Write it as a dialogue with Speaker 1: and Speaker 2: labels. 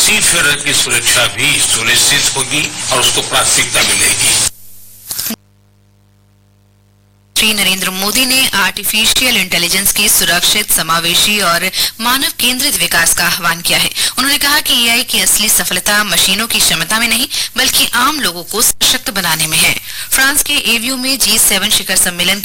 Speaker 1: Seafarer की सुरक्षा भी सुनिश्चित होगी और उसको प्राथमिकता मिलेगी।
Speaker 2: श्री नरेंद्र मोदी ने आर्टिफिशियल इंटेलिजेंस के सुरक्षित, समावेशी और मानव केंद्रित विकास का आह्वान किया है। उन्होंने कहा कि एआई की असली सफलता मशीनों की क्षमता में नहीं बल्कि आम लोगों को सशक्त बनाने में है। फ्रांस के एवियो में G7 शिखर सम्मेलन